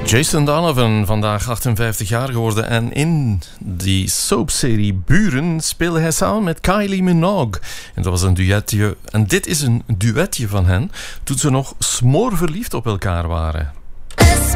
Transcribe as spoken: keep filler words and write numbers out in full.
Jason Donovan, vandaag achtenvijftig jaar geworden. En in die soapserie Buren speelde hij samen met Kylie Minogue. En dat was een duetje. En dit is een duetje van hen toen ze nog smoorverliefd op elkaar waren.